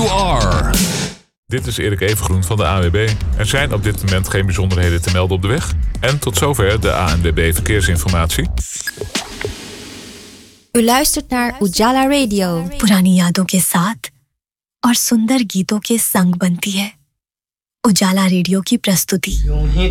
you are. Dit is Erik Evengroen van de ANWB. Er zijn op dit moment geen bijzonderheden te melden op de weg. En tot zover de ANWB Verkeersinformatie. U luistert naar Ujala Radio. पुरानी यादों के साथ और सुंदर गीतों के संग बनती है उजाला रेडियो की प्रस्तुति।